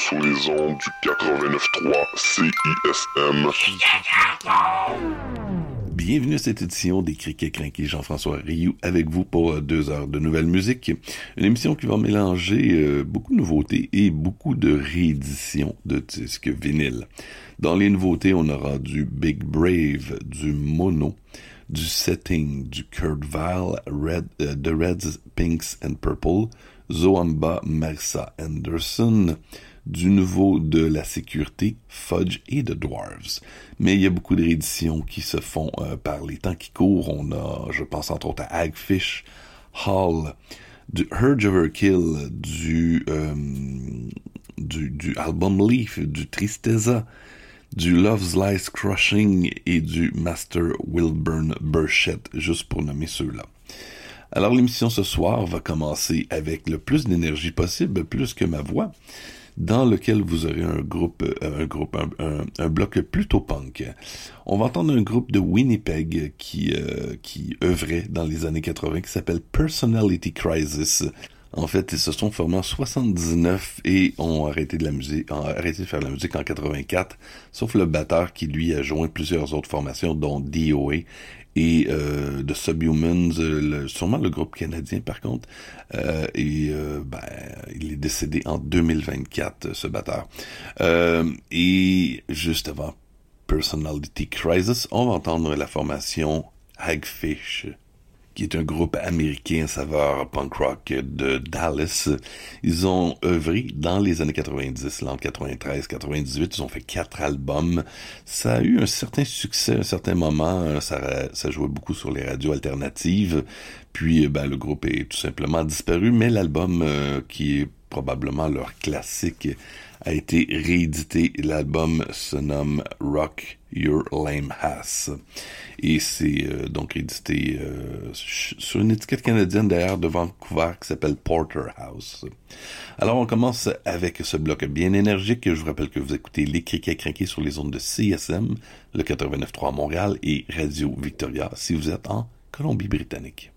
sur les ondes du 89.3 CISM. Bienvenue à cette édition des Criquets Crinqués. Jean-François Rioux avec vous pour 2 heures de nouvelle musique. Une émission qui va mélanger beaucoup de nouveautés et beaucoup de rééditions de disques vinyles. Dans les nouveautés, on aura du Big Brave, du Mono, du Setting, du Kurt Vile, The Reds, Pinks and Purple, Zoamba, Marissa Anderson, du nouveau de La Sécurité, Fudge et The Dwarves. Mais il y a beaucoup de rééditions qui se font par les temps qui courent. On a, je pense entre autres à Hagfish, Hall, du Urge Overkill, du album Leaf, du Tristeza, du Love's Lies Crushing et du Master Wilburn Burchett, juste pour nommer ceux-là. Alors l'émission ce soir va commencer avec le plus d'énergie possible, plus que ma voix, dans lequel vous aurez un bloc plutôt punk. On va entendre un groupe de Winnipeg qui œuvrait dans les années 80 qui s'appelle Personality Crisis. En fait, ils se sont formés en 79 et ont arrêté de faire de la musique en 84, sauf le batteur qui, lui, a joint plusieurs autres formations, dont DOA et The Subhumans, sûrement le groupe canadien, par contre. Il est décédé en 2024, ce batteur. Et juste avant Personality Crisis, on va entendre la formation Hagfish, qui est un groupe américain saveur punk rock de Dallas. Ils ont œuvré dans les années 90, là, entre 93 et 98. Ils ont fait 4 albums. Ça a eu un certain succès à un certain moment. Ça jouait beaucoup sur les radios alternatives. Puis, le groupe est tout simplement disparu. Mais l'album, qui est probablement leur classique, a été réédité. L'album se nomme Rock Your Lame Ass. Et c'est donc édité sur une étiquette canadienne d'ailleurs de Vancouver qui s'appelle Porterhouse. Alors on commence avec ce bloc bien énergique. Je vous rappelle que vous écoutez les Criquets Crinqués sur les ondes de CSM, le 89.3 à Montréal et Radio Victoria si vous êtes en Colombie-Britannique.